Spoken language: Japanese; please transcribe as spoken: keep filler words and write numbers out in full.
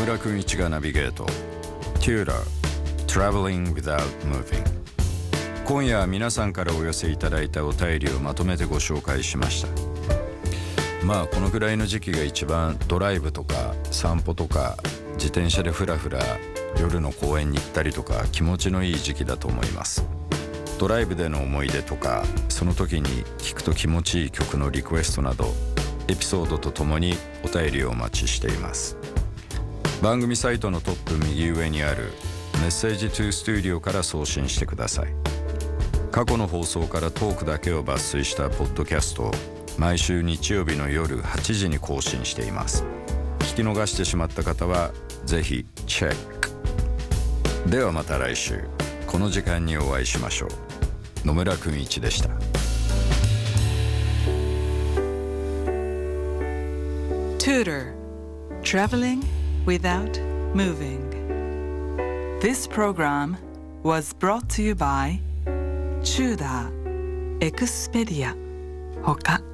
村くんいちがナビゲート Tutor Traveling Without Moving。 今夜は皆さんからお寄せいただいたお便りをまとめてご紹介しました。まあこのぐらいの時期が一番ドライブとか散歩とか自転車でふらふら夜の公園に行ったりとか気持ちのいい時期だと思います。ドライブでの思い出とかその時に聴くと気持ちいい曲のリクエストなどエピソードとともにお便りをお待ちしています。番組サイトのトップ右上にあるメッセージトゥースタジオから送信してください。過去の放送からトークだけを抜粋したポッドキャストを毎週日曜日の夜はちじに更新しています。聞き逃してしまった方はぜひチェック。ではまた来週この時間にお会いしましょう。野村くんいちでした。 Tutor Traveling Without Moving. This program was brought to you by Tutor Expedia ほか